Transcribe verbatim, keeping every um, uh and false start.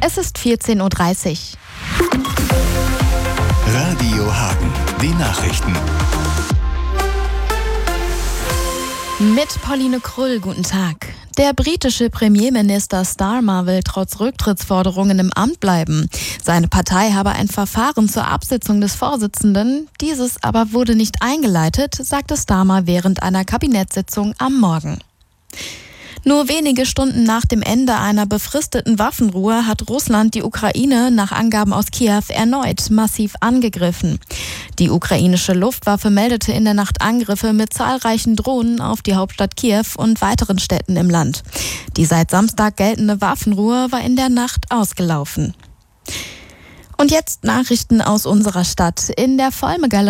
Es ist vierzehn Uhr dreißig. Radio Hagen, die Nachrichten. Mit Pauline Krull, guten Tag. Der britische Premierminister Starmer will trotz Rücktrittsforderungen im Amt bleiben. Seine Partei habe ein Verfahren zur Absetzung des Vorsitzenden. Dieses aber wurde nicht eingeleitet, sagte Starmer während einer Kabinettssitzung am Morgen. Nur wenige Stunden nach dem Ende einer befristeten Waffenruhe hat Russland die Ukraine nach Angaben aus Kiew erneut massiv angegriffen. Die ukrainische Luftwaffe meldete in der Nacht Angriffe mit zahlreichen Drohnen auf die Hauptstadt Kiew und weiteren Städten im Land. Die seit Samstag geltende Waffenruhe war in der Nacht ausgelaufen. Und jetzt Nachrichten aus unserer Stadt. In der Volme-Galerie